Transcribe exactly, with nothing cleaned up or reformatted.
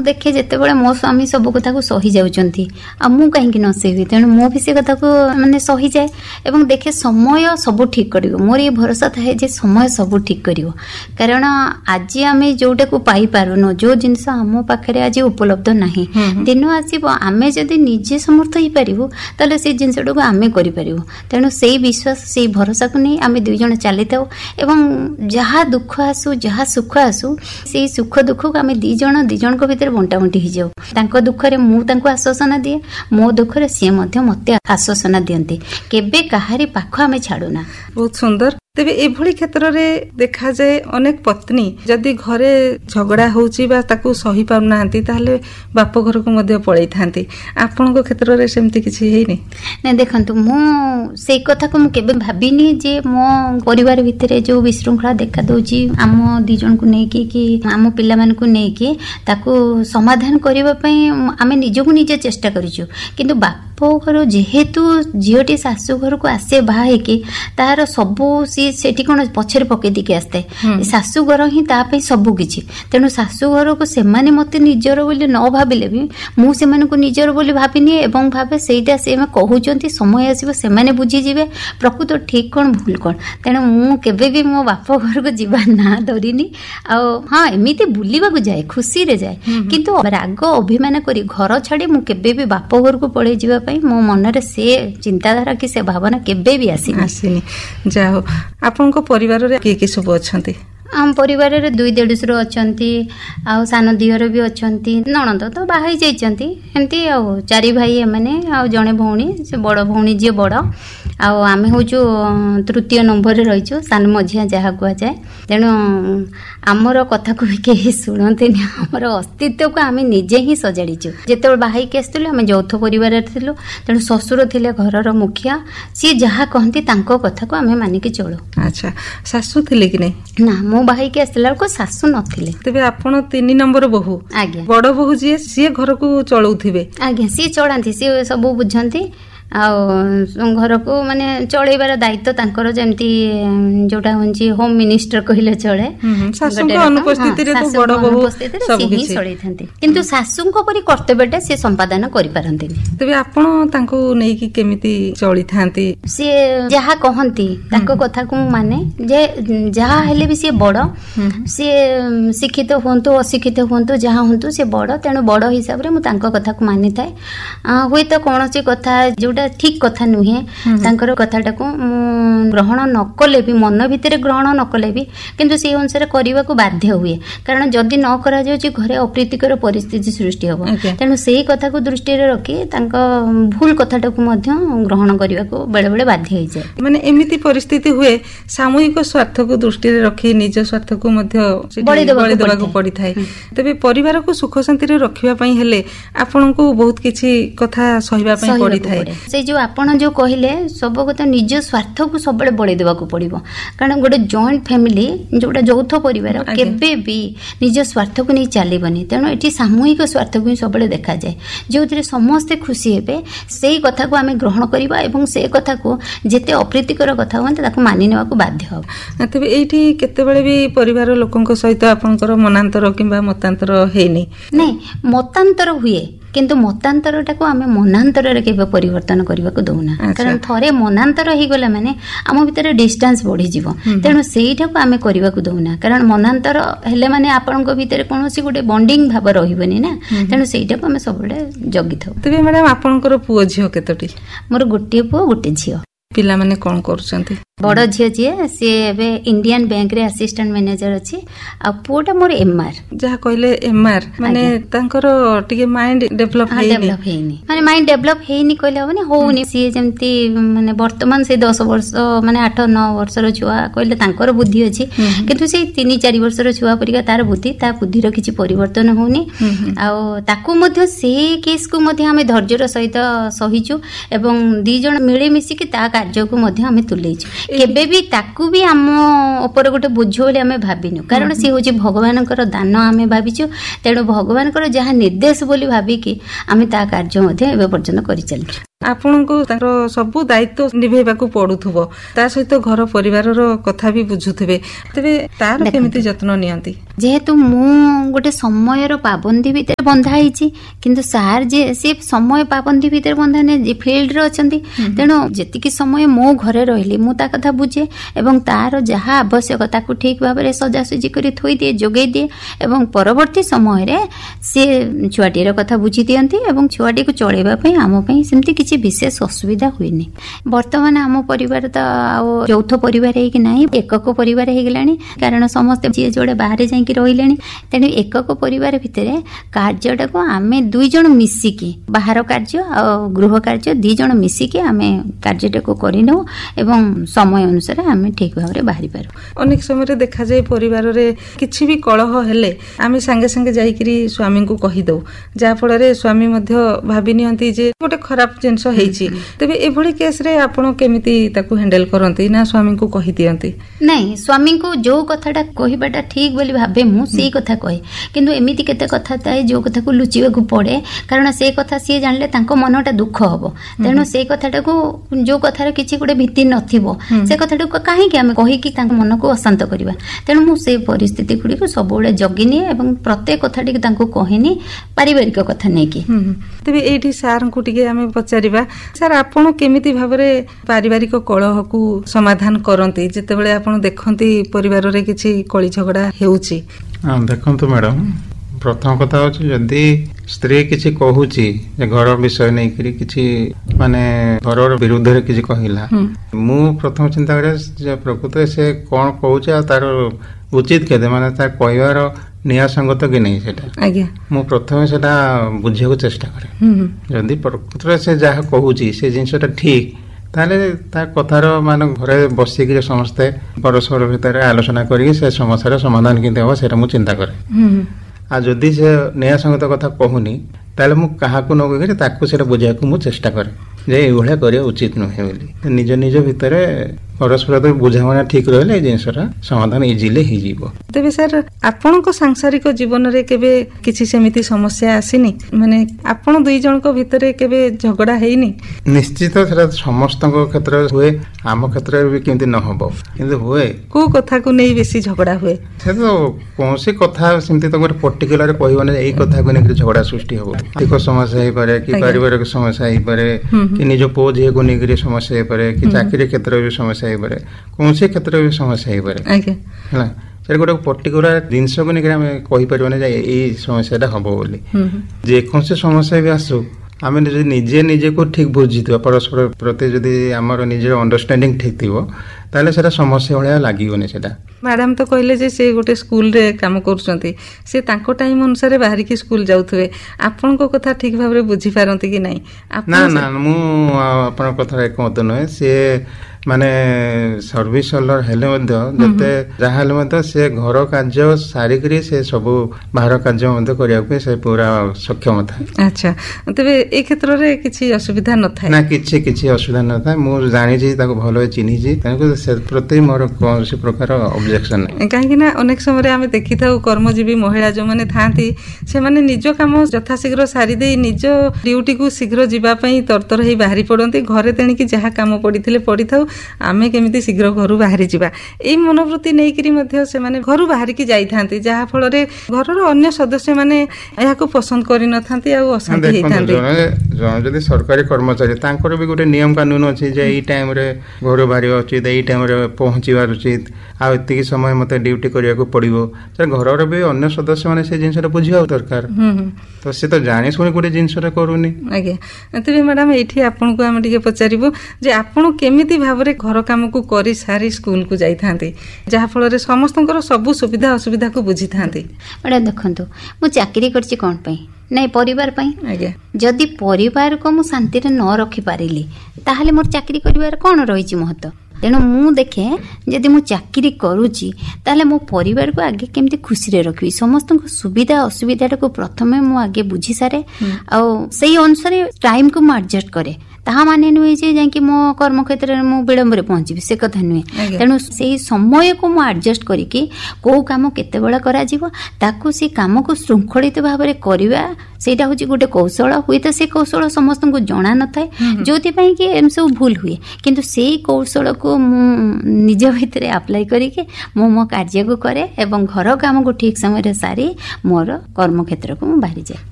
ଦେଖେ ଯେତେବେଳେ ମୋ ସ୍ୱାମୀ ସବୁ କଥାକୁ ସହି ଯାଉଛନ୍ତି ଆଉ ମୁଁ କାହିଁକି ନ ସହିବି, ତେଣୁ ମୁଁ ବି ସେ କଥାକୁ ମାନେ ସହିଯାଏ ଏବଂ ଦେଖେ ସମୟ ସବୁ ଠିକ୍ କରିବ। ମୋର ଏ ଭରସା ଥାଏ ଯେ ସମୟ ସବୁ ଠିକ୍ କରିବ। କାରଣ ଆଜି ଆମେ ଯୋଉଟାକୁ ପାଇପାରୁନୁ, ଯୋଉ ଜିନିଷ ଆମ ପାଖରେ ଆଜି ଉପଲବ୍ଧ ନାହିଁ, ଦିନ ଆସିବ ଆମେ ଯଦି ନିଜେ ସମର୍ଥ ହେଇପାରିବୁ ତାହେଲେ ସେଇ ଜିନିଷଟାକୁ ଆମେ କରିପାରିବୁ। ତେଣୁ ସେଇ ବିଶ୍ୱାସ ସେଇ ଭରସାକୁ ନେଇ ଆମେ ଦୁଇ ଜଣ ଚାଲିଥାଉ ଏବଂ ଯାହା ଦୁଃଖ ଆସୁ ଯାହା ସୁଖ ଆସୁ ସେଇ ସୁଖ ଦୁଃଖକୁ ଆମେ ଦି ଜଣ ଦି ଜଣଙ୍କ ଭିତରେ ବଣ୍ଟା ବଣ୍ଟି ହେଇଯାଉ। ତାଙ୍କ ଦୁଃଖରେ ମୁଁ ତାଙ୍କୁ ଆଶ୍ୱାସନା ଦିଏ, ମୋ ଦୁଃଖରେ ସିଏ ମଧ୍ୟ ମୋତେ ଆଶ୍ୱାସନା ଦିଅନ୍ତି। କେବେ କାହାରି ପାଖ ଆମେ ଛାଡୁନା। ବହୁତ ସୁନ୍ଦର। ତେବେ ଏଭଳି କ୍ଷେତ୍ରରେ ଦେଖାଯାଏ ଅନେକ ପତ୍ନୀ ଯଦି ଘରେ ଝଗଡା ହଉଛି ବା ତାକୁ ସହି ପାରୁନାହାନ୍ତି ତାହେଲେ ବାପ ଘରକୁ ମଧ୍ୟ ପଳେଇଥାନ୍ତି। ଆପଣଙ୍କ କ୍ଷେତ୍ରରେ ସେମିତି କିଛି ହେଇନି? ନାଇଁ ଦେଖନ୍ତୁ, ମୁଁ ସେଇ କଥାକୁ ମୁଁ କେବେ ଭାବିନି ଯେ ମୋ ପରିବାର ଭିତରେ ଯୋଉ ବିଶୃଙ୍ଖଳା ଦେଖା ଦଉଛି ଆମ ଦି ଜଣଙ୍କୁ ନେଇକି କି ଆମ ପିଲାମାନଙ୍କୁ ନେଇକି ତାକୁ ସମାଧାନ କରିବା ପାଇଁ ଆମେ ନିଜକୁ ନିଜେ ଚେଷ୍ଟା କରିଛୁ। କିନ୍ତୁ ବାପ ଘର ଯେହେତୁ ଝିଅଟି ଶାଶୁ ଘରକୁ ଆସେ ବାହା ହେଇକି ତାର ସବୁ ସିଏ ସେଠି କଣ ପଛରେ ପକେଇ ଦେଇକି ଆସିଥାଏ। ଶାଶୁଘର ହିଁ ତା ପାଇଁ ସବୁ କିଛି। ତେଣୁ ଶାଶୁଘରକୁ ସେମାନେ ମତେ ନିଜର ବୋଲି ନ ଭାବିଲେ ବି ମୁଁ ସେମାନଙ୍କୁ ନିଜର ବୋଲି ଭାବିନିଏ ଏବଂ ଭାବେ ସେଇଟା ସେ କହୁଛନ୍ତି, ସମୟ ଆସିବ ସେମାନେ ବୁଝିଯିବେ ପ୍ରକୃତ ଠିକ କଣ ଭୁଲ କଣ। ତେଣୁ ମୁଁ କେବେ ବି ମୋ ବାପ ଘରକୁ ଯିବା ନା ଧରିନି। ଆଉ ହଁ, ଏମିତି ବୁଲିବାକୁ ଯାଏ, ଖୁସିରେ ଯାଏ, କିନ୍ତୁ ରାଗ ଅଭିମାନ କରି ଘର ଛାଡି ମୁଁ କେବେ ବି ବାପ ଘରକୁ ପଳେଇ ଯିବା ପାଇଁ ମୋ ମନରେ ସେ ଚିନ୍ତାଧାରା କି ସେ ଭାବନା କେବେ ବି ଆସିନି ଆସିନି ଯାହା ହଉ। ଆପଣଙ୍କ ପରିବାରରେ କିଏ କିଏ ସବୁ ଅଛନ୍ତି? ଆମ ପରିବାରରେ ଦୁଇ ଦେଢଶୁର ଅଛନ୍ତି, ଆଉ ସାନ ଦିଅର ବି ଅଛନ୍ତି, ନଣନ୍ଦ ତ ବାହା ହେଇ ଯାଇଛନ୍ତି। ଏମିତି ଆଉ ଚାରି ଭାଇ ଏମାନେ, ଆଉ ଜଣେ ଭଉଣୀ, ସେ ବଡ଼ ଭଉଣୀ ଯିଏ ବଡ଼, ଆଉ ଆମେ ହଉଛୁ ତୃତୀୟ ନମ୍ବରରେ ରହିଛୁ, ସାନ ମଝିଆ ଯାହା କୁହାଯାଏ। ତେଣୁ ଆମର କଥାକୁ ବି କେହି ଶୁଣନ୍ତିନି, ଆମର ଅସ୍ତିତ୍ୱକୁ ଆମେ ନିଜେ ହିଁ ସଜାଡ଼ିଛୁ। ଯେତେବେଳେ ବାହା ହେଇକି ଆସିଥିଲୁ ଆମେ ଯୌଥ ପରିବାରରେ ଥିଲୁ, ତେଣୁ ଶ୍ୱଶୁର ଥିଲେ ଘରର ମୁଖିଆ, ସିଏ ଯାହା କହନ୍ତି ତାଙ୍କ କଥାକୁ ଆମେ ମାନିକି ଚଳୁ। ଆଚ୍ଛା, ଶାଶୁ ଥିଲେ କି ନାଇଁ? ନା, ମୁଁ ବାହା ହେଇକି ଆସିଲା ବେଳକୁ ଶାଶୁ ନଥିଲେ। ତେବେ ଆପଣ ତିନି ନମ୍ବର ବୋହୂ? ଆଜ୍ଞା। ବଡ ବୋହୂ ଯିଏ ସିଏ ଘରକୁ ଚଳଉଥିବେ? ଆଜ୍ଞା, ସିଏ ଚଳାନ୍ତି, ସିଏ ସବୁ ବୁଝନ୍ତି ଆଉ ଘରକୁ ମାନେ ଚଳେଇବାର ଦାୟିତ୍ୱ ତାଙ୍କର, ଯେମିତି ଯୋଉଟା ହଉଛି ହୋମ ମିନିଷ୍ଟର କହିଲେ ଚଳେ। ଶାଶୁଙ୍କ ଅନୁପସ୍ଥିତିରେ ତ ବଡ ବୋହୂ ସବୁ କିଛି ଚଳେଇଥାନ୍ତି, କିନ୍ତୁ ଶାଶୁଙ୍କ ପରି କର୍ତ୍ତବ୍ୟଟା ସେ ସମ୍ପାଦନ କରିପାରନ୍ତିନି। ତେବେ ଆପଣ ତାଙ୍କୁ ନେଇକି କେମିତି ଚଳିଥାନ୍ତି? ସିଏ ଯାହା କହନ୍ତି ତାଙ୍କ କଥାକୁ ମୁଁ ମାନେ, ଯେ ଯାହା ହେଲେ ବି ସିଏ ବଡ, ସିଏ ଶିକ୍ଷିତ ହୁଅନ୍ତୁ ଅଶିକ୍ଷିତ ହୁଅନ୍ତୁ ଯାହା ହୁଅନ୍ତୁ ସିଏ ବଡ, ତେଣୁ ବଡ ହିସାବରେ ମୁଁ ତାଙ୍କ କଥାକୁ ମାନିଥାଏ। ହୁଏତ କୌଣସି କଥା ଯୋଉଟା ଠିକ କଥା ନୁହେଁ ତାଙ୍କର କଥାଟାକୁ ମୁଁ ଗ୍ରହଣ ନ କଲେ ବି, ମନ ଭିତରେ ଗ୍ରହଣ ନ କଲେ ବି, କିନ୍ତୁ ସେଇ ଅନୁସାରେ କରିବାକୁ ବାଧ୍ୟ ହୁଏ। କାରଣ ଯଦି ନ କରାଯାଉଛି ଘରେ ଅପ୍ରୀତିକର ପରିସ୍ଥିତି ସୃଷ୍ଟି ହବ। ତେଣୁ ସେଇ କଥାକୁ ଦୃଷ୍ଟିରେ ରଖି ତାଙ୍କ ଭୁଲ କଥାଟାକୁ ମଧ୍ୟ ଗ୍ରହଣ କରିବାକୁ ବେଳେ ବେଳେ ବାଧ୍ୟ ହେଇଯାଏ। ମାନେ ଏମିତି ପରିସ୍ଥିତି ହୁଏ ସାମୂହିକ ସ୍ୱାର୍ଥକୁ ଦୃଷ୍ଟିରେ ରଖି ନିଜ ସ୍ୱାର୍ଥକୁ ମଧ୍ୟ ବଳି ଦେବାକୁ ପଡିଥାଏ। ତେବେ ପରିବାରକୁ ସୁଖ ଶାନ୍ତିରେ ରଖିବା ପାଇଁ ହେଲେ ଆପଣଙ୍କୁ ବହୁତ କିଛି କଥା ସହିବା ପାଇଁ ପଡିଥାଏ। ସେଇ ଯୋଉ ଆପଣ ଯୋଉ କହିଲେ ସବୁ କଥା ନିଜ ସ୍ୱାର୍ଥକୁ ସବୁବେଳେ ବଳି ଦେବାକୁ ପଡିବ। କାରଣ ଗୋଟେ ଜଏଣ୍ଟ ଫ୍ୟାମିଲି, ଯୋଉଟା ଯୌଥ ପରିବାର, କେବେ ବି ନିଜ ସ୍ୱାର୍ଥକୁ ନେଇ ଚାଲିବନି। ତେଣୁ ଏଠି ସାମୂହିକ ସ୍ୱାର୍ଥକୁ ହିଁ ସବୁବେଳେ ଦେଖାଯାଏ, ଯୋଉଥିରେ ସମସ୍ତେ ଖୁସି ହେବେ ସେଇ କଥାକୁ ଆମେ ଗ୍ରହଣ କରିବା ଏବଂ ସେ କଥାକୁ ଯେତେ ଅପ୍ରୀତିକର କଥା ହୁଅନ୍ତି ତାକୁ ମାନି ନେବାକୁ ବାଧ୍ୟ ହବ। ତେବେ ଏଇଠି କେତେବେଳେ ବି ପରିବାର ଲୋକଙ୍କ ସହିତ ଆପଣଙ୍କର ମନାନ୍ତର କିମ୍ବା ମତାନ୍ତର ହେଇନି? ନାଇଁ, ମତାନ୍ତର ହୁଏ, କିନ୍ତୁ ମତାନ୍ତରଟାକୁ ଆମେ ମନାନ୍ତରରେ କେବେ ପରିବର୍ତ୍ତନ କରିବାକୁ ଦଉନା। କାରଣ ଥରେ ମନାନ୍ତର ହେଇଗଲା ମାନେ ଆମ ଭିତରେ ଡିଷ୍ଟାନ୍ସ ବଢିଯିବ। ତେଣୁ ସେଇଟାକୁ ଆମେ କରିବାକୁ ଦଉନା। କାରଣ ମନାନ୍ତର ହେଲେ ମାନେ ଆପଣଙ୍କ ଭିତରେ କୌଣସି ଗୋଟେ ବଣ୍ଡିଙ୍ଗ ଭାବ ରହିବନି ନା। ତେଣୁ ସେଇଟାକୁ ଆମେ ସବୁବେଳେ ଜଗିଥାଉ। ତେବେ ମ୍ୟାଡାମ ଆପଣଙ୍କର ପୁଅ ଝିଅ କେତୋଟି? ମୋର ଗୋଟିଏ ପୁଅ ଗୋଟେ ଝିଅ। ପିଲାମାନେ କଣ କରୁଛନ୍ତି? ବଡ ଝିଅ ଯିଏ ସିଏ ଏବେ ଇଣ୍ଡିଆନ ବ୍ୟାଙ୍କରେ ଆସିଷ୍ଟାଣ୍ଟ ମ୍ୟାନେଜର ଅଛି, ଆଉ ପୁଅଟା ମୋର ଏମଆର୍। ଯାହା କହିଲେ ଏମଆର୍ ମାନେ ତାଙ୍କର ଟିକେ ମାଇଣ୍ଡ ଡେଭଲପ ହେଇନି? ମାନେ ମାଇଣ୍ଡ ଡେଭଲପ ହେଇନି କହିଲେ ହବନି, ହଉନି। ସିଏ ଯେମିତି ମାନେ ବର୍ତ୍ତମାନ ସେ ଦଶ ବର୍ଷ ମାନେ ଆଠ ନଅ ବର୍ଷର ଛୁଆ କହିଲେ ତାଙ୍କର ବୁଦ୍ଧି ଅଛି, କିନ୍ତୁ ସେଇ ତିନି ଚାରି ବର୍ଷର ଛୁଆ ପରିକା ତାର ବୁଦ୍ଧି, ତା ବୁଦ୍ଧିର କିଛି ପରିବର୍ତ୍ତନ ହଉନି। ଆଉ ତାକୁ ମଧ୍ୟ ସେଇ କେସକୁ ମଧ୍ୟ ଆମେ ଧୈର୍ଯ୍ୟର ସହିତ ସହିଛୁ ଏବଂ ଦି ଜଣ ମିଳିମିଶିକି ତା କାର୍ଯ୍ୟକୁ ମଧ୍ୟ ଆମେ ତୁଲେଇଛୁ। କେବେ ବି ତାକୁ ବି ଆମ ଉପରେ ଗୋଟେ ବୋଝ ବୋଲି ଆମେ ଭାବିନୁ, କାରଣ ସିଏ ହଉଛି ଭଗବାନଙ୍କର ଦାନ ଆମେ ଭାବିଛୁ। ତେଣୁ ଭଗବାନଙ୍କର ଯାହା ନିର୍ଦ୍ଦେଶ ବୋଲି ଭାବିକି ଆମେ ତା କାର୍ଯ୍ୟ ମଧ୍ୟ ଏବେ ପର୍ଯ୍ୟନ୍ତ କରିଚାଲିଛୁ। ଆପଣଙ୍କୁ ତାର ସବୁ ଦାୟିତ୍ୱ ନିଭେଇବାକୁ ପଡୁଥିବ, ତା ସହିତ ଘର ପରିବାରର କଥା ବି ବୁଝୁଥିବେ, ତେବେ ତାର କେମିତି ଯତ୍ନ ନିଅନ୍ତି? ଯେହେତୁ ମୁଁ ଗୋଟେ ସମୟର ପାବନ୍ଦୀ ଭିତରେ ବନ୍ଧା ହେଇଛି, କିନ୍ତୁ ସାର୍ ଯେ ସେ ସମୟ ପାବନ୍ଦୀ ଭିତରେ ବନ୍ଧା ନାହିଁ, ଫିଲ୍ଡରେ ଅଛନ୍ତି, ତେଣୁ ଯେତିକି ସମୟ ମୋ ଘରେ ରହିଲି ମୁଁ ତା କଥା ବୁଝେ ଏବଂ ତାର ଯାହା ଆବଶ୍ୟକ ତାକୁ ଠିକ ଭାବରେ ସଜାସଜି କରି ଥୋଇଦିଏ, ଯୋଗେଇ ଦିଏ ଏବଂ ପରବର୍ତ୍ତୀ ସମୟରେ ସେ ଛୁଆଟିର କଥା ବୁଝି ଦିଅନ୍ତି ଏବଂ ଛୁଆଟିକୁ ଚଳେଇବା ପାଇଁ ଆମ ପାଇଁ ସେମିତି କିଛି ବିଶେଷ ଅସୁବିଧା ହୁଏନି। ବର୍ତ୍ତମାନ ଆମ ପରିବାର ତ ଆଉ ଯୌଥ ପରିବାର ହେଇକି ନାହିଁ, ଏକକ ପରିବାର ହେଇଗଲାଣି, କାରଣ ସମସ୍ତେ ଯିଏ ଯୋଉଟେ ବାହାରେ ଯାଇକି ରହିଲେଣି। ତେଣୁ ଏକକ ପରିବାର ଭିତରେ କାର୍ଯ୍ୟଟାକୁ ଆମେ ଦୁଇ ଜଣ ମିଶିକି, ବାହାର କାର୍ଯ୍ୟ ଆଉ ଗୃହ କାର୍ଯ୍ୟ ଦି ଜଣ ମିଶିକି ଆମେ କାର୍ଯ୍ୟଟାକୁ କରିନେଉ ଏବଂ ସମୟ ଅନୁସାରେ ଆମେ ଠିକ ଭାବରେ ବାହାରି ପାରୁ। ଅନେକ ସମୟରେ ଦେଖାଯାଏ ପରିବାରରେ କିଛି ବି କଳହ ହେଲେ ଆମେ ସାଙ୍ଗେ ସାଙ୍ଗେ ଯାଇକିରି ସ୍ୱାମୀଙ୍କୁ କହିଦଉ, ଯାହା ଫଳରେ ସ୍ୱାମୀ ମଧ୍ୟ ଭାବି ନିଅନ୍ତି ଯେ ଗୋଟେ ଖରାପ ଜିନିଷ ହେଇଛି। ତେବେ ଏଭଳି କେସରେ ଆପଣ କେମିତି ତାକୁ ହ୍ୟାଣ୍ଡେଲ କରନ୍ତି, ନା ସ୍ୱାମୀଙ୍କୁ କହିଦିଅନ୍ତି? ନାଇଁ, ସ୍ୱାମୀଙ୍କୁ ଯୋଉ କଥାଟା କହିବାଟା ଠିକ ବୋଲି ଭାବେ ମୁଁ ସେଇ କଥା କହେ, କିନ୍ତୁ ଏମିତି କେତେ କଥା ଥାଏ ଯୋଉ କଥାକୁ ଲୁଚିବାକୁ ପଡେ, କାରଣ ସେ କଥା ସିଏ ଜାଣିଲେ ତାଙ୍କ ମନଟା ଦୁଃଖ ହବ। ତେଣୁ ସେଇ କଥାଟାକୁ, ଯୋଉ କଥାର କିଛି ଗୋଟେ ଭିତ୍ତି ନଥିବ, ସେ କଥାଟାକୁ କାହିଁକି ଆମେ କହିକି ତାଙ୍କ ମନକୁ ଅଶାନ୍ତ କରିବା? ତେଣୁ ମୁଁ ସେଇ ପରିସ୍ଥିତି ଗୁଡିକୁ ସବୁବେଳେ ଜଗିନିଏ ଏବଂ ପ୍ରତ୍ୟେକ କଥାଟିକୁ ତାଙ୍କୁ କହେନି, ପାରିବାରିକ କଥା ନେଇକି। ତେବେ ଏଇଠି ସାର୍ଙ୍କୁ ଟିକେ ଆମେ ପଚାରିବା, ସାର୍ ଆପଣ କେମିତି ଭାବରେ ପାରିବାରିକ କଳହକୁ ସମାଧାନ କରନ୍ତି ଯେତେବେଳେ ଆପଣ ଦେଖନ୍ତି ପରିବାରରେ କିଛି କଳି ଝଗଡା ହେଉଛି? ଦେଖନ୍ତୁ ମ୍ୟାଡାମ, ପ୍ରଥମ କଥା ହଉଛି ଯଦି ସ୍ତ୍ରୀ କିଛି କହୁଛି ଯେ ଘର ବିଷୟ ନେଇକରି କିଛି ମାନେ ଘରର ବିରୁଦ୍ଧରେ କିଛି କହିଲା, ମୁଁ ପ୍ରଥମ ଚିନ୍ତା କରେ ଯେ ପ୍ରକୃତରେ ସେ କଣ କହୁଛି ଆଉ ତାର ଉଚିତ କେତେ, ମାନେ ତାର କହିବାର ନ୍ୟାୟସଙ୍ଗତ କି ନାହିଁ ସେଟା ମୁଁ ପ୍ରଥମେ ସେଟା ବୁଝିବାକୁ ଚେଷ୍ଟା କରେ। ଯଦି ପ୍ରକୃତରେ ସେ ଯାହା କହୁଛି ସେ ଜିନିଷଟା ଠିକ, ତାହେଲେ ତା କଥାର ମାନେ ଘରେ ବସିକି ସମସ୍ତେ ପରସ୍ପର ଭିତରେ ଆଲୋଚନା କରିକି ସେ ସମସ୍ୟାର ସମାଧାନ କେମିତି ହବ ସେଇଟା ମୁଁ ଚିନ୍ତା କରେ। ଆଉ ଯଦି ସେ ନ୍ୟାୟସଙ୍ଗତ କଥା କହୁନି, ତାହେଲେ ମୁଁ କାହାକୁ ନ କହିକି ତାକୁ ସେଇଟା ବୁଝିବାକୁ ମୁଁ ଚେଷ୍ଟା କରେ ଯେ ଏଇଭଳିଆ କରିବା ଉଚିତ ନୁହେଁ ବୋଲି। ନିଜ ନିଜ ଭିତରେ ପରସ୍ପର ବୁଝାମଣା ଠିକ ରହିଲେ ଏଇ ଜିନିଷଟା ସମାଧାନ ଇଜିଲି ହେଇଯିବ। ତେବେ ସାର୍ ଆପଣଙ୍କ ସାଂସାରିକ ଜୀବନରେ କେବେ କିଛି ସେମିତି ସମସ୍ୟା ଆସିନି, ମାନେ ଆପଣ ଦୁଇ ଜଣଙ୍କ ଭିତରେ କେବେ ଝଗଡା ହେଇନି? ନିଶ୍ଚିତ ସେଟା ସମସ୍ତଙ୍କ କ୍ଷେତ୍ରରେ ହୁଏ, ଆମ କ୍ଷେତ୍ରରେ ବି କେମିତି ନ ହବ, କିନ୍ତୁ ହୁଏ। କୋଉ କଥାକୁ ନେଇ ବେଶୀ ଝଗଡା ହୁଏ? ସେ ତ କୌଣସି କଥା ସେମିତି ତ ଗୋଟେ ପର୍ଟିକୁଲାର କହିବନି ଏଇ କଥାକୁ ନେଇକି ଝଗଡା ସୃଷ୍ଟି ହବ। ଆର୍ଥିକ ସମସ୍ୟା ହେଇପାରେ, କି ପାରିବାରିକ ସମସ୍ୟା ହେଇପାରେ, କି ନିଜ ପୁଅ ଝିଅକୁ ନେଇକରି ସମସ୍ୟା ହେଇପାରେ, କି ଚାକିରି କ୍ଷେତ୍ରରେ ବି ସମସ୍ୟା ହେଇପାରେ, କୌଣସି କ୍ଷେତ୍ରରେ ବି ସମସ୍ୟା ହେଇପାରେ ହେଲା। ସେଟା ଗୋଟେ ପର୍ଟିକୁଲାର ଜିନିଷକୁ ନେଇକି ଆମେ କହିପାରିବାନି ଯେ ଏଇ ସମସ୍ୟାଟା ହବ ବୋଲି। ଯେକୌଣସି ସମସ୍ୟା ବି ଆସୁ ଆମେ ଯଦି ନିଜେ ନିଜକୁ ଠିକ ବୁଝିଥିବା, ପରସ୍ପର ପ୍ରତି ଯଦି ଆମର ନିଜର ଅଣ୍ଡରଷ୍ଟାଣ୍ଡିଂ ଠିକ ଥିବ, ତାହେଲେ ସେଟା ସମସ୍ୟା ଭଳିଆ ଲାଗିବନି। ସେଟା ମ୍ୟାଡାମ ତ କହିଲେ ଯେ ସେ ଗୋଟେ ସ୍କୁଲରେ କାମ କରୁଛନ୍ତି, ସେ ତାଙ୍କ ଟାଇମ ଅନୁସାରେ ବାହାରିକି ସ୍କୁଲ ଯାଉଥିବେ, ଆପଣଙ୍କ କଥା ଠିକ ଭାବରେ ବୁଝିପାରନ୍ତି କି ନାହିଁ? ନା ନା, ମୁଁ ଆପଣଙ୍କ କଥାରେ ଏକମତ ନୁହେଁ। ସିଏ ମାନେ ସର୍ଭିସ ହୋଲ୍ଡର ହେଲେ ମଧ୍ୟ ଯେତେ ଯାହା ହେଲେ ମଧ୍ୟ ସେ ଘର କାର୍ଯ୍ୟ ସାରିକିରି ସେ ସବୁ ବାହାର କାର୍ଯ୍ୟ ମଧ୍ୟ କରିବାକୁ ସେ ପୁରା ସକ୍ଷମ ଥାଏ। ଆଚ୍ଛା, ତେବେ ଏ କ୍ଷେତ୍ରରେ କିଛି ଅସୁବିଧା ନଥାଏ? ନା, କିଛି କିଛି ଅସୁବିଧା ନଥାଏ। ମୁଁ ଜାଣିଛି, ତାକୁ ଭଲ ଚିହ୍ନିଛି, ତେଣୁ ସେ ପ୍ରତି ମୋର କୌଣସି ପ୍ରକାର ଅବଜେକ୍ସନ ନାହିଁ। କାହିଁକି ନା ଅନେକ ସମୟରେ ଆମେ ଦେଖିଥାଉ କର୍ମଜୀବୀ ମହିଳା ଯୋଉମାନେ ଥାଆନ୍ତି, ସେମାନେ ନିଜ କାମ ଯଥାଶୀଘ୍ର ସାରିଦେଇ ନିଜ ଡ୍ୟୁଟିକୁ ଶୀଘ୍ର ଯିବା ପାଇଁ ତରତର ହେଇ ବାହାରି ପଡନ୍ତି। ଘରେ ତେଣିକି ଯାହା କାମ ପଡିଥିଲେ ପଡିଥାଉ, ଆମେ କେମିତି ଶୀଘ୍ର ଘରୁ ବାହାରି ଯିବା, ଏଇ ମନୋବୃତ୍ତି ନେଇକରି ମଧ୍ୟ ସେମାନେ ଘରୁ ବାହାରିକି ଯାଇଥାନ୍ତି, ଯାହା ଫଳରେ ଘରର ଅନ୍ୟ ସଦସ୍ୟ ମାନେ ଏହାକୁ ପସନ୍ଦ କରିନଥାନ୍ତି ଆଉ ଅଶାନ୍ତି ହେଇଥାନ୍ତି। ଜଣେ ଯଦି ସରକାରୀ କର୍ମଚାରୀ, ତାଙ୍କର ବି ଗୋଟେ ନିୟମ କାନୁନ ଅଛି ଯେ ଏଇ ଟାଇମରେ ଘରୁ ବାହାରିବା ଉଚିତ, ଏଇ ଟାଇମରେ ପହଞ୍ଚିବାର ଉଚିତ, ଆଉ ଏତିକି ସମୟ ମତେ ଡ୍ୟୁଟି କରିବାକୁ ପଡିବ। ଘରର ବି ଅନ୍ୟ ସଦସ୍ୟ ମାନେ ସେ ଜିନିଷଟା ବୁଝିବା ଦରକାର। ତ ସେ ତ ଜାଣି ଶୁଣି ଗୋଟେ ଜିନିଷଟା କରୁନି। ଆଜ୍ଞା, ତେବେ ମ୍ୟାଡାମ ଏଇଠି ଆପଣଙ୍କୁ ଆମେ ଟିକେ ପଚାରିବୁ ଯେ ଆପଣ କେମିତି ଭାବରେ ଘର କାମକୁ କରି ସାରି ସ୍କୁଲକୁ ଯାଇଥାନ୍ତି, ଯାହା ଫଳରେ ସମସ୍ତଙ୍କର ସବୁ ସୁବିଧା ଅସୁବିଧାକୁ ବୁଝିଥାନ୍ତି? ମ୍ୟାଡାମ ଦେଖନ୍ତୁ, ମୁଁ ଚାକିରି କରିଛି କଣ ପାଇଁ? ନାଇଁ, ପରିବାର ପାଇଁ। ଆଜ୍ଞା, ଯଦି ପରିବାରକୁ ମୁଁ ଶାନ୍ତିରେ ନ ରଖିପାରିଲି ତାହେଲେ ମୋର ଚାକିରି କରିବାର କଣ ରହିଛି ମହତ୍ତ୍ୱ? ତେଣୁ ମୁଁ ଦେଖେ ଯଦି ମୁଁ ଚାକିରି କରୁଛି ତାହେଲେ ମୋ ପରିବାରକୁ ଆଗେ କେମିତି ଖୁସିରେ ରଖିବି, ସମସ୍ତଙ୍କ ସୁବିଧା ଅସୁବିଧାଟାକୁ ପ୍ରଥମେ ମୁଁ ଆଗେ ବୁଝି ସାରେ ଆଉ ସେଇ ଅନୁସାରେ ଟାଇମକୁ ମୁଁ ଆଡଜଷ୍ଟ କରେ। ତାହା ମାନେ ନୁହେଁ ଯେ ଯାଇକି ମୋ କର୍ମକ୍ଷେତ୍ରରେ ମୁଁ ବିଳମ୍ବରେ ପହଞ୍ଚିବି, ସେ କଥା ନୁହେଁ। ତେଣୁ ସେଇ ସମୟକୁ ମୁଁ ଆଡଜଷ୍ଟ କରିକି କୋଉ କାମ କେତେବେଳେ କରାଯିବ ତାକୁ ସେ କାମକୁ ଶୃଙ୍ଖଳିତ ଭାବରେ କରିବା, ସେଇଟା ହଉଛି ଗୋଟେ କୌଶଳ। ହୁଏତ ସେ କୌଶଳ ସମସ୍ତଙ୍କୁ ଜଣା ନଥାଏ, ଯୋଉଥିପାଇଁ କି ଏମିତି ସବୁ ଭୁଲ ହୁଏ। କିନ୍ତୁ ସେଇ କୌଶଳକୁ ମୁଁ ନିଜ ଭିତରେ ଆପ୍ଲାଏ କରିକି ମୁଁ ମୋ କାର୍ଯ୍ୟକୁ କରେ ଏବଂ ଘର କାମକୁ ଠିକ ସମୟରେ ସାରି ମୋର କର୍ମକ୍ଷେତ୍ରକୁ ମୁଁ ବାହାରିଯାଏ।